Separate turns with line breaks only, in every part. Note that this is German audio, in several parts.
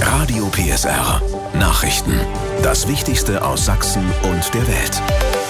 Radio PSR. Nachrichten. Das Wichtigste aus Sachsen und der Welt.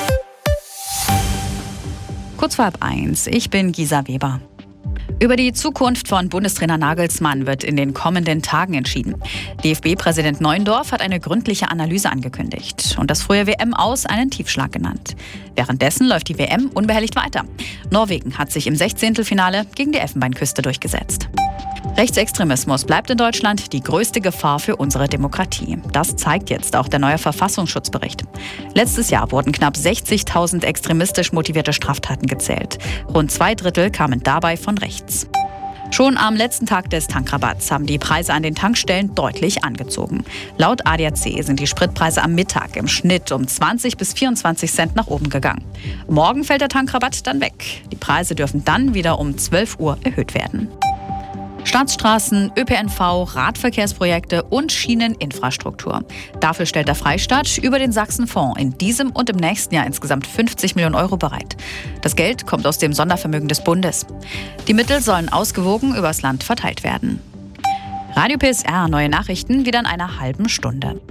Kurz vor 1:30. Ich bin Gisa Weber. Über die Zukunft von Bundestrainer Nagelsmann wird in den kommenden Tagen entschieden. DFB-Präsident Neuendorf hat eine gründliche Analyse angekündigt und das frühe WM-Aus einen Tiefschlag genannt. Währenddessen läuft die WM unbehelligt weiter. Norwegen hat sich im 16. gegen die Elfenbeinküste durchgesetzt. Rechtsextremismus bleibt in Deutschland die größte Gefahr für unsere Demokratie. Das zeigt jetzt auch der neue Verfassungsschutzbericht. Letztes Jahr wurden knapp 60.000 extremistisch motivierte Straftaten gezählt. Rund 2/3 kamen dabei von rechts. Schon am letzten Tag des Tankrabatts haben die Preise an den Tankstellen deutlich angezogen. Laut ADAC sind die Spritpreise am Mittag im Schnitt um 20 bis 24 Cent nach oben gegangen. Morgen fällt der Tankrabatt dann weg. Die Preise dürfen dann wieder um 12 Uhr erhöht werden. Staatsstraßen, ÖPNV, Radverkehrsprojekte und Schieneninfrastruktur. Dafür stellt der Freistaat über den Sachsenfonds in diesem und im nächsten Jahr insgesamt 50 Millionen Euro bereit. Das Geld kommt aus dem Sondervermögen des Bundes. Die Mittel sollen ausgewogen übers Land verteilt werden. Radio PSR, neue Nachrichten wieder in einer halben Stunde.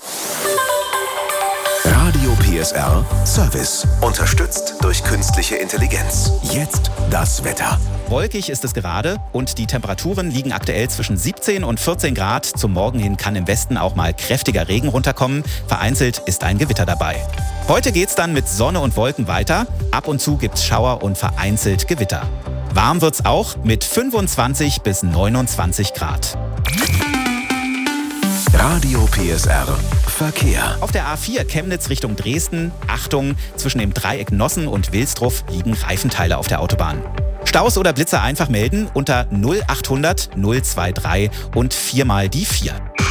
Radio PSR Service. Unterstützt durch künstliche Intelligenz. Jetzt das Wetter.
Wolkig ist es gerade und die Temperaturen liegen aktuell zwischen 17 und 14 Grad. Zum Morgen hin kann im Westen auch mal kräftiger Regen runterkommen. Vereinzelt ist ein Gewitter dabei. Heute geht's dann mit Sonne und Wolken weiter. Ab und zu gibt's Schauer und vereinzelt Gewitter. Warm wird's auch mit 25 bis 29 Grad.
Radio PSR Verkehr.
Auf der A4 Chemnitz Richtung Dresden, Achtung, zwischen dem Dreieck Nossen und Wilsdruff liegen Reifenteile auf der Autobahn. Staus oder Blitzer einfach melden unter 0800 023 und 4 mal die 4.